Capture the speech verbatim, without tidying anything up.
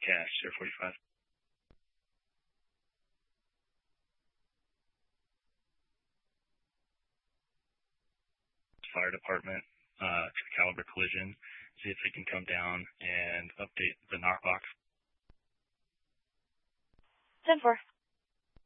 Cash, Sierra forty-five. Fire department, uh, to Caliber Collision, see if they can come down and update the knockbox. ten four.